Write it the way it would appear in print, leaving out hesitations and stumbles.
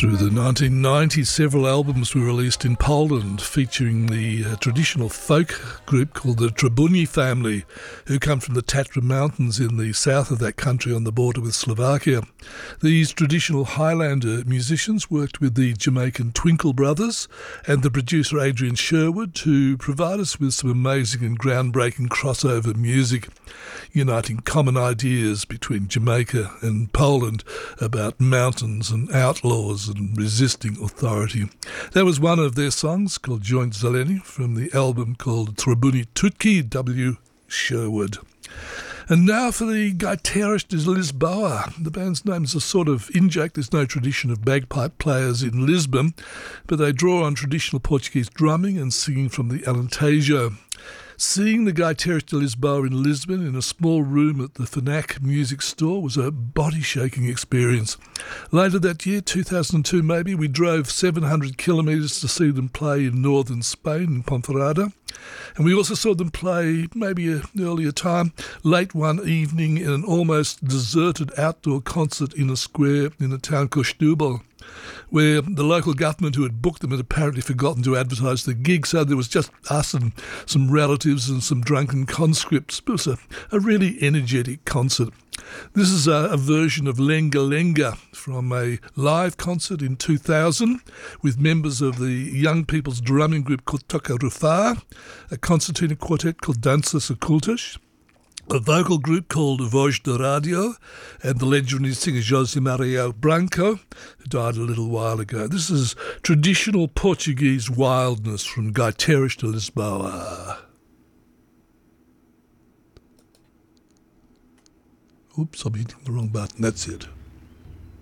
Through the 1990s, several albums were released in Poland featuring the traditional folk group called the Tribuni family, who come from the Tatra Mountains in the south of that country on the border with Slovakia. These traditional Highlander musicians worked with the Jamaican Twinkle Brothers and the producer Adrian Sherwood to provide us with some amazing and groundbreaking crossover music, uniting common ideas between Jamaica and Poland about mountains and outlaws and resisting authority. That was one of their songs called Joint Zeleni from the album called Tribuni Tutki, W. Sherwood. And now for the Guitarras de Lisboa. The band's name is a sort of in-joke. There's no tradition of bagpipe players in Lisbon, but they draw on traditional Portuguese drumming and singing from the Alentejo. Seeing the Guitarras de Lisboa in Lisbon in a small room at the FNAC music store was a body-shaking experience. Later that year, 2002 maybe, we drove 700 kilometres to see them play in northern Spain, in Ponferrada. And we also saw them play, maybe an earlier time, late one evening in an almost deserted outdoor concert in a square in a town called Setúbal, where the local government who had booked them had apparently forgotten to advertise the gig, so there was just us and some relatives and some drunken conscripts. It was a really energetic concert. This is a version of Lenga Lenga from a live concert in 2000 with members of the young people's drumming group called Toca Rufar, a concertina quartet called Danças Ocultas, a vocal group called Voz de Radio, and the legendary singer José Maria Branco, who died a little while ago. This is traditional Portuguese wildness from Guitarras de Lisboa. Oops, I'm hitting the wrong button. That's it.